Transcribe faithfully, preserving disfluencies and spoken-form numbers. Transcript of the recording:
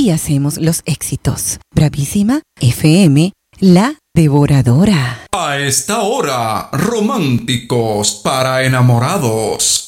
Aquí hacemos los éxitos. Bravísima F M, la devoradora. A esta hora, románticos para enamorados.